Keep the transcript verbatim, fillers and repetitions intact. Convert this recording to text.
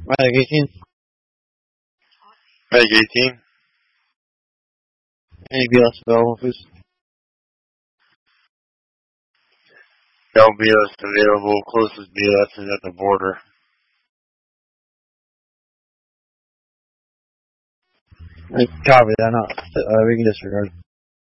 Mag eighteen. Mag eighteen. Any B L S available, please? No B L S available. Closest B L S is at the border. Copy that. Not, uh, we can disregard.